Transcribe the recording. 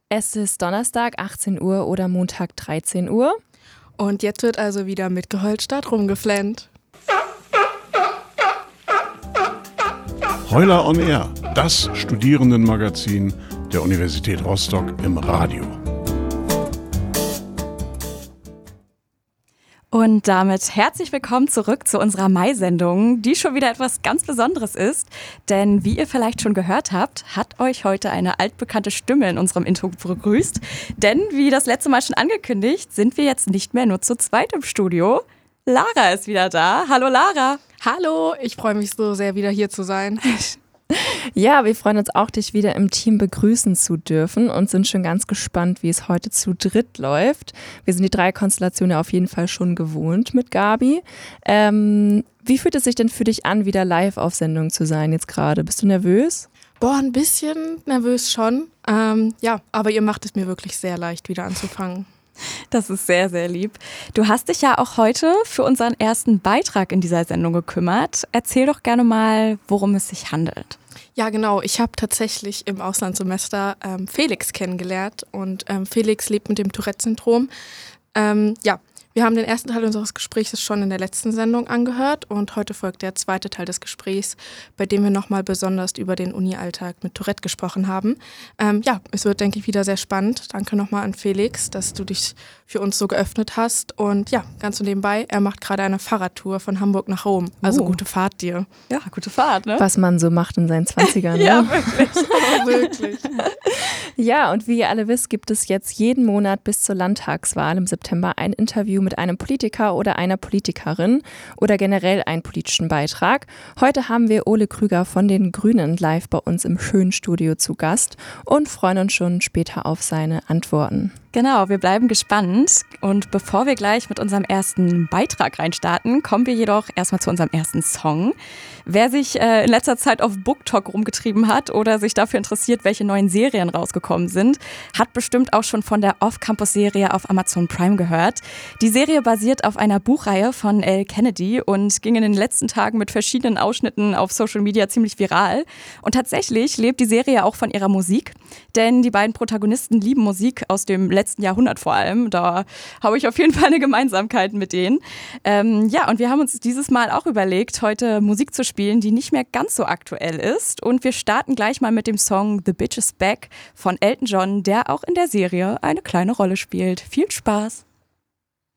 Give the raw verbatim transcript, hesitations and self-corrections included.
Es ist Donnerstag achtzehn Uhr oder Montag dreizehn Uhr. Und jetzt wird also wieder mit Geholtstadt rumgeflennt. Heuler on Air, das Studierendenmagazin der Universität Rostock im Radio. Und damit herzlich willkommen zurück zu unserer Mai-Sendung, die schon wieder etwas ganz Besonderes ist. Denn wie ihr vielleicht schon gehört habt, hat euch heute eine altbekannte Stimme in unserem Intro begrüßt. Denn wie das letzte Mal schon angekündigt, sind wir jetzt nicht mehr nur zu zweit im Studio. Lara ist wieder da. Hallo Lara. Hallo, ich freue mich so sehr, wieder hier zu sein. Ja, wir freuen uns auch, dich wieder im Team begrüßen zu dürfen und sind schon ganz gespannt, wie es heute zu dritt läuft. Wir sind die drei Konstellationen auf jeden Fall schon gewohnt mit Gabi. Ähm, wie fühlt es sich denn für dich an, wieder live auf Sendung zu sein jetzt gerade? Bist du nervös? Boah, ein bisschen nervös schon. Ähm, ja, aber ihr macht es mir wirklich sehr leicht, wieder anzufangen. Das ist sehr, sehr lieb. Du hast dich ja auch heute für unseren ersten Beitrag in dieser Sendung gekümmert. Erzähl doch gerne mal, worum es sich handelt. Ja, genau. Ich habe tatsächlich im Auslandssemester ähm, Felix kennengelernt und ähm, Felix lebt mit dem Tourette-Syndrom. Ähm, ja, wir haben den ersten Teil unseres Gesprächs schon in der letzten Sendung angehört und heute folgt der zweite Teil des Gesprächs, bei dem wir nochmal besonders über den Uni-Alltag mit Tourette gesprochen haben. Ähm, ja, es wird, denke ich, wieder sehr spannend. Danke nochmal an Felix, dass du dich für uns so geöffnet hast. Und ja, ganz so nebenbei, er macht gerade eine Fahrradtour von Hamburg nach Rom. Also Oh. gute Fahrt dir. Ja, gute Fahrt, ne? Was man so macht in seinen zwanzigern. Ne? Ja, wirklich. Aber wirklich. Ja, und wie ihr alle wisst, gibt es jetzt jeden Monat bis zur Landtagswahl im September ein Interview mit einem Politiker oder einer Politikerin oder generell einen politischen Beitrag. Heute haben wir Ole Krüger von den Grünen live bei uns im schönen Studio zu Gast und freuen uns schon später auf seine Antworten. Genau, wir bleiben gespannt. Und bevor wir gleich mit unserem ersten Beitrag reinstarten, kommen wir jedoch erstmal zu unserem ersten Song. Wer sich äh, in letzter Zeit auf BookTok rumgetrieben hat oder sich dafür interessiert, welche neuen Serien rausgekommen sind, hat bestimmt auch schon von der Off-Campus-Serie auf Amazon Prime gehört. Die Serie basiert auf einer Buchreihe von Elle Kennedy und ging in den letzten Tagen mit verschiedenen Ausschnitten auf Social Media ziemlich viral. Und tatsächlich lebt die Serie auch von ihrer Musik, denn die beiden Protagonisten lieben Musik aus dem letzten Jahrhundert vor allem. Da habe ich auf jeden Fall eine Gemeinsamkeit mit denen. Ähm, ja, und wir haben uns dieses Mal auch überlegt, heute Musik zu spielen, die nicht mehr ganz so aktuell ist. Und wir starten gleich mal mit dem Song The Bitch Is Back von Elton John, der auch in der Serie eine kleine Rolle spielt. Viel Spaß!